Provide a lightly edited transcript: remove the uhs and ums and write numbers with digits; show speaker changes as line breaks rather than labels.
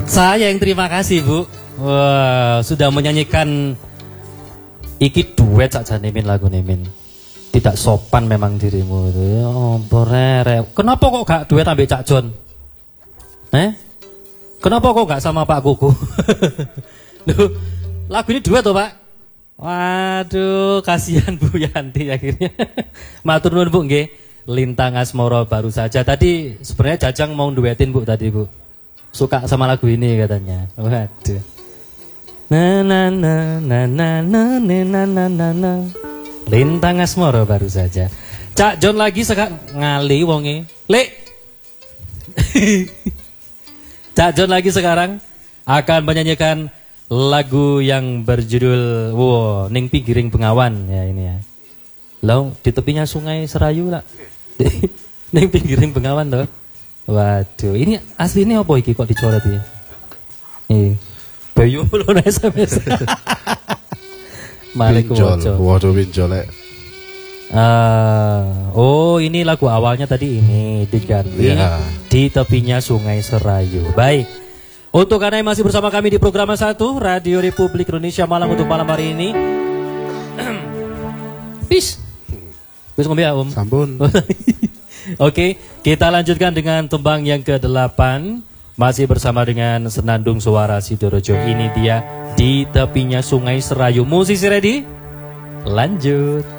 Saya yang terima kasih, Bu. Wah, sudah menyanyikan iki duet saja Nemin, lagu Nemin. Tidak sopan memang dirimu itu. Oh, berere. Kenapa kok gak duet ambil Cak Jon? Kenapa kok gak sama Pak Kuku? Duh, lagu ini duet toh, Pak? Waduh, kasihan Bu Yanti akhirnya. Matur nuwun Bu nggih. Lintang Asmoro baru saja. Tadi sebenarnya Jajang mau duetin Bu tadi, Bu. Suka sama lagu ini katanya. Waduh. Na na na na na na na na na na. Lintang Asmoro baru saja. Cak Jon lagi ngali wonge. Lek. Cak Jon lagi sekarang akan menyanyikan lagu yang berjudul Ning Pinggiring Bengawan ya ini ya. Lalu di tepinya Sungai Serayu lah. Ning Pinggiring Bengawan toh. Waduh, ini asli ini apa iki kok dicoret ya? Bayu belum SMS.
Pinjol, waduh pinjol.
Oh ini lagu awalnya tadi ini diganti di tepinya Sungai Serayu. Baik. Untuk Anda yang masih bersama kami di program 1 Radio Republik Indonesia Malang untuk malam hari ini. Peace. Wis ngombe ya, Om.
Sampun.
Oke, kita lanjutkan dengan tembang yang ke-8. Masih bersama dengan Senandung Suara Sidorejo. Ini dia Di Tepinya Sungai Serayu. Musisi ready? Lanjut.